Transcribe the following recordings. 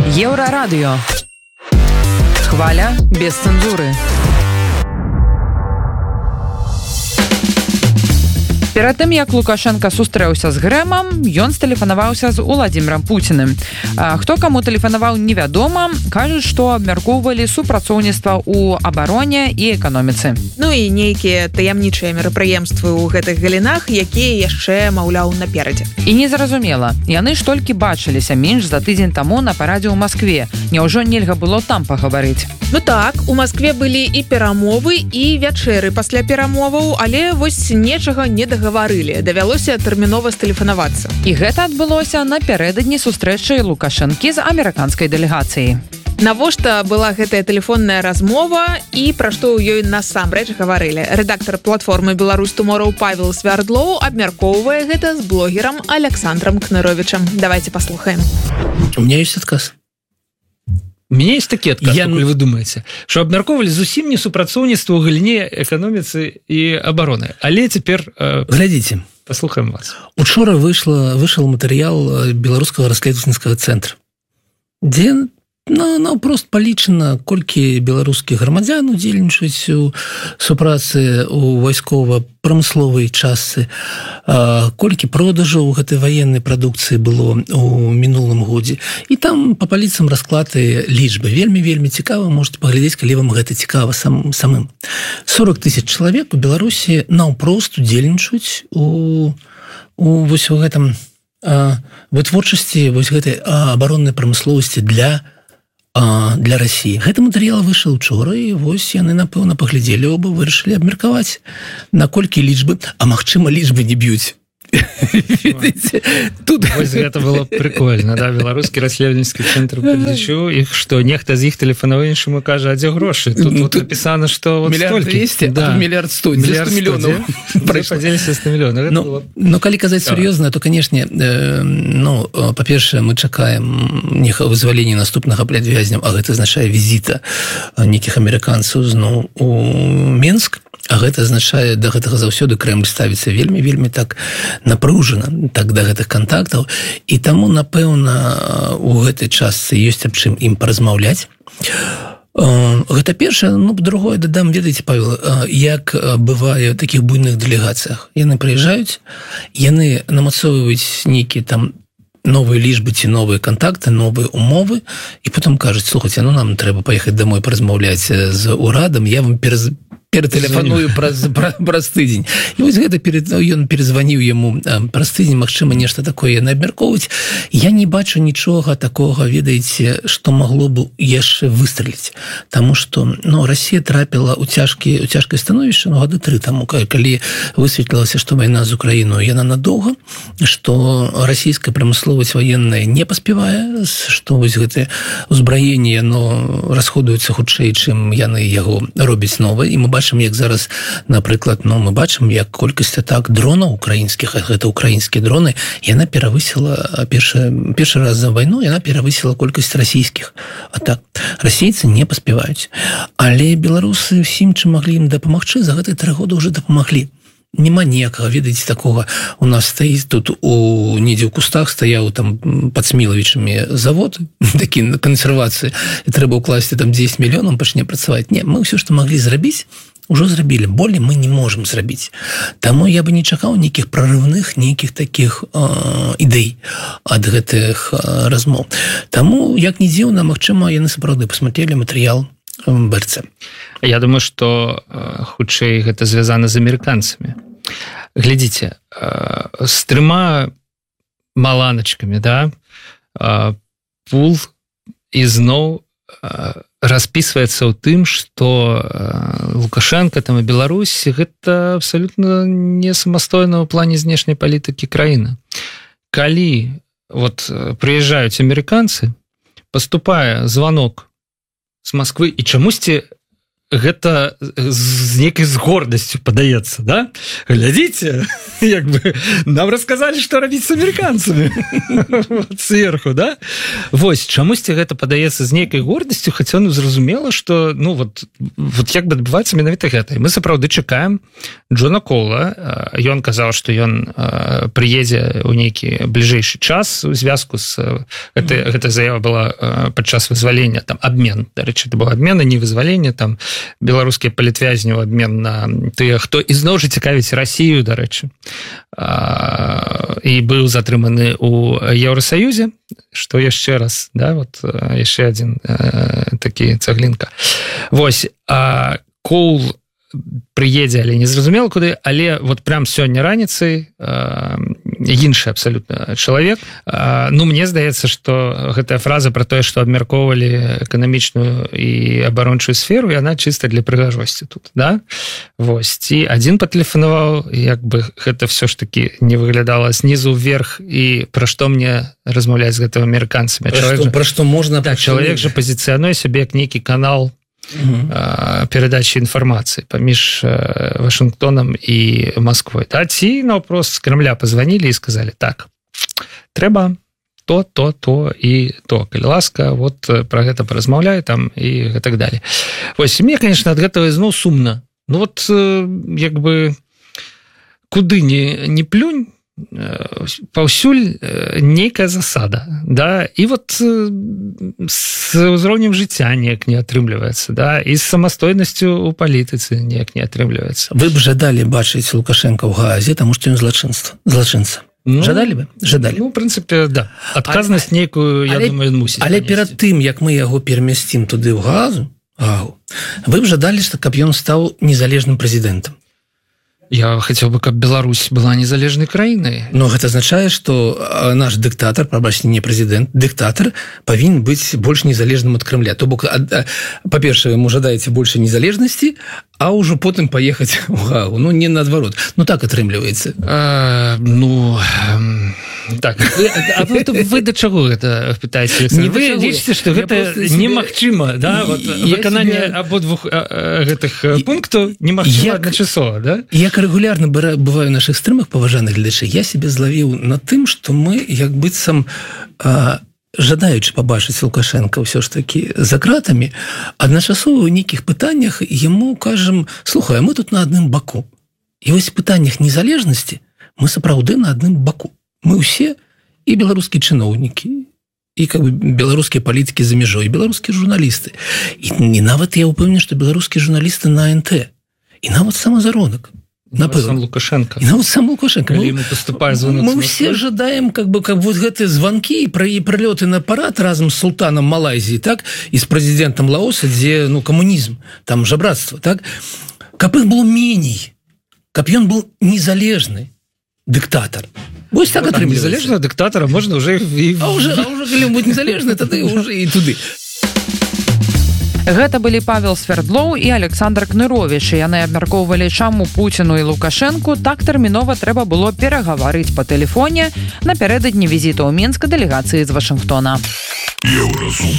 Еўрарадыё. Хваля без цэнзуры. Перад тым, як Лукашенко сустрэўся з Грэмам, ён стэлефанаваўся з Уладзімірам Пуціным. Хто каму тэлефанаваў, невядома. Кажуць, што абмяркоўвалі супрацоўніцтва ў абароне і эканоміцы. Ну і нейкія таямнічыя мерапрыемствы ў гэтых галінах, якія яшчэ, маўляў, наперадзе. І незразумела, яны ж толькі бачыліся менш за тыдзень таму на парадзе ў Маскве. Няўжо нельга было там пагаварыць? Ну так, у Маскве былі і перамовы, і вячэры пасля перамоваў, але вось нечага не дагаварылі. Давялося тэрмінова стэлефанавацца. І гэта адбылося напярэдадні сустрэчы Лукашэнкі з амерыканскай дэлегацыяй. Навошта была гэтая тэлефонная размова і пра што ў ёй насамрэч гаварылі? Рэдактар платформы «Беларусь Туморроу» Павел Свярдлоў абмяркоўвае гэта з блогерам Александром Кныровичем. Давайте послухаем. У меня есть отказ. У меня есть такі адказ, пакуль вы думаеце, што абмяркоўвалі зусім не супрацоўніцтва ў галіне эканоміцы і абароны. Але цяпер глядзіце, паслухаем вас. Учора вышел матэрыял беларускага расследавальніцкага цэнтра, дзе наўпрост палічана, колькі беларускіх грамадзян удзельнічаюць у супрацы у вайскова-прамысловай частцы, колькі продажаў гэтай ваеннай прадукцыі было ў мінулым годзе. І там па паліцам расклады лічбы. Вельмі цікава, можете паглядзець, калі вам гэта цікава самым. 40 000 чалавек у Беларусі наўпрост удзельнічаюць у вось у гэтым вытворчасці вось гэтай абароннай прамысловасці для России. Гэты матэрыял выйшаў учора, і вось яны, напэўна, паглядзелі оба, вырашылі абмеркаваць, наколькі лічбы, а магчыма, лічбы не б'юць. Тут вось гэта было прикольно, да, беларускі расследавальніцкі цэнтр падлічыў іх, што нехта з іх тэлефанаваў іншаму, кажа, а дзе грошы? Тут напісана, што вот столькі. Мільярд 100 мільёнаў. Падзеліся 100 мільёнаў. Ну, калі казаць сур'ёзна, то, канешне, па-першае, мы чакаем вызвалення наступнага палітвязняў, а гэта азначае візіта нейкіх амерыканцаў зноў у Менск. А гэта азначае, да гэтага заўсёды Крэмль ставіцца вельмі так напружана, так да гэтых кантактаў. І таму, напэўна, у гэтай частцы ёсць аб чым ім паразмаўляць. Гэта першае, другое дадам, ведаеце, Павел, як бывае ў такіх буйных дэлегацыях. Яны прыязджаюць, яны намацоўваюць нейкія там новыя лічбы ці новыя кантакты, новыя умовы, і потым кажуць, слухайце, нам трэба паехаць домой паразмаўляць з урадам, я вам ператэлефаную праз тыдзень. І вось гэта ён перазваніў яму праз тыдзень, магчыма, нешта такое яны абмяркоўваюць. Я не бачу нічога такога, ведаеце, што магло б яшчэ выстраліць. Таму што, Расія трапіла ў цяжкае становішча, гады 3 таму, калі высветлілася, што вайна з Украіною, яна надоўга, што расійская прамысловасць ваенная не паспявае, што вось гэтае ўзбраенне, яно расходуецца хутчэй, чым яны яго робяць новае. І мы бачым, як зараз, напрыклад, мы бачым, як колькасць атак дронаў украінскіх, гэта украінскія дроны, яна перавысіла, першы раз за вайну, яна перавысіла колькасць расійскіх атак. Расейцы не паспяваюць. Але беларусы ўсім, чым маглі ім дапамагчы, за гэтыя 3 годы ўжо дапамаглі. Нема ніякага, ведаеце, такога. У нас стаіць тут недзе ў кустах стаяў там пад Смілавічамі завод, такі на кансервацыі, і трэба ўкласці там 10 мільёнаў, пачне працаваць. Не, мы ўсё, што маглі зрабіць, ужо зрабілі. Болей мы не можам зрабіць. Таму я бы не чакаў нейкіх прарыўных, нейкіх такіх ідэй ад гэтых размоў. Таму, як не дзіўна, магчыма, яны сапраўды пасмотрелі матэрыял БРЦ. Я думаю, што хутчэй гэта звязана з амерыканцамі. Глядзіце, з 3 маланачкамі, да, пул ізноў распісваецца ў тым, што Лукашенко там і Беларусь гэта абсалютна не самастойна ў плане знешняй палітыкі краіны. Калі прыязджаюць амерыканцы, паступае званок з Масквы, і чамусьці гэта з нейкай з гордасцю падаецца, да? Глядзіце, як бы нам расказалі, што рабіць з амерыканцамі сверху, да? Вось, чамусьці гэта падаецца з нейкай гордасцю, хаця зразумела, што, ну, вот як бы адбываецца менавіта гэта. І мы сапраўды чакаем Джона Кола. Ён казаў, што ён прыедзе ў нейкі бліжэйшы час у звязку з... Гэта заява была падчас вызвалення, там, абмен. Дарэчы, это быў абмен, а не вызвалення, там, беларускія палітвязні ў абмен на тыя, хто ізноў жа цікавіць Расію, дарэчы. І быў затрыманы ў Еўрасаюзе, што яшчэ раз, да, вот яшчэ адзін такі цаглінка. Вось, Коул прыедзе, але не зразумела куды, але вот прям сёння раніцай іншы абсалютна чалавек. Ну, мне здаецца, што гэтая фраза пра тое, што абмяркоўвалі эканамічную і абарончую сферу, яна чыста для прыгажосці тут, да? Вось, і адзін патэлефанаваў, як бы гэта ўсё ж такі не выглядала знізу вверх, і пра што мне размаўляць з гэтымі амерыканцамі. Пра што можна... Так, чалавек жа пазіцыянуе сябе як нейкі канал перадачи інфармацыі паміж Вашынгтонам і Масквой. Да? Ці наўпрост з Кремля позвонили і сказали, так, трэба то і то. Калі ласка, вот про гэта паразмаўляй там і так далее. Вось, мне, конечно, ад гэтага ізноў сумна. Ну вот, як бы, куды не плюнь, паўсюль нейкая засада, да, і вот з узроўнем жыцця неяк не атрымліваецца, да, і з самастойнасцю ў палітыцы неяк не атрымліваецца. Вы б жадалі бачыць Лукашенка ў Гаазе, таму што ён злачынца. Ну, жадалі бы? Жадалі. Ну, в прынцыпе, да. Адказнасць нейкую, я думаю, ён мусіць. Але перад тым, як мы яго перамясцім туды ў Гаазу, вы б жадалі, каб ён стаў незалежным прэзідэнтам. Я хотел бы, каб Беларусь была незалежнай краінай. Но гэта азначае, што наш дыктатар, прабачце, не прэзідэнт, дыктатар павінен быць больш незалежным ад Кремля. То бок, па-першае, ему жадаеце больше незалежнасці, а ўжо потым паехаць у Гаагу. Ну, не наадварот. Ну, так атрымліваецца. Так, вы да чаго гэта пытаеце? Вы лічыце, што гэта немагчыма, да? Выкананне абодвух гэтых пунктаў немагчыма адначасова, да? Як рэгулярна бываю наших стрымах, паважаных гледачэй, я себе злавіў на тым, што мы як быццам жадаючы пабачыць Лукашенка ўсё ж такі за кратамі, адначасова ў нейкіх пытаннях яму кажам, слухай, мы тут на адным баку. І вось в пытаннях незалежнасці мы сапраўды на адным баку. Мы ўсе, і беларускія чыноўнікі, і как бы беларускія палітыкі за мяжой, і беларускія журналісты. І нават я ўпэўнены, што беларускія журналісты на НТ. І нават самазаронак. Сам Лукашенко. І нават сам Лукашенко. Мы все жадаем, как вот гэтыя звонкі і прылёты на парад разам з султанам Малайзіі, так, і з прэзідэнтам Лаоса, дзе, ну, камунізм, там жабрацтва, так, каб іх было меней, каб ён быў незалежны дыктатар. Вось так атрымліваецца. Незалежного дыктатара можна ўжо і... А ўжо, калі быць незалежны, тады ўжо і туды. Гэта былі Павел Свердлоў і Александр Кныровіч. Яны абмяркоўвалі, чаму Пуціну і Лукашэнку так тэрмінова трэба было перагаварыць па тэлефоне напярэдадні візіта ў Мінск дэлегацыі з Вашынгтона. Еўразум.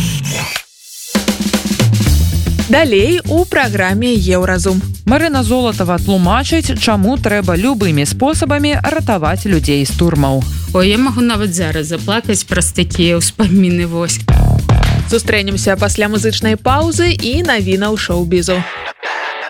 Далей у праграме Еўразум. Марына Золатова тлумачыць, чаму трэба любымі спосабамі ратаваць людзей з турмаў. Ой, я магу нават зараз заплакаць праз такія ўспаміны вось. Сустрэнемся пасля музычнай паўзы і навінаў шоу-бізу.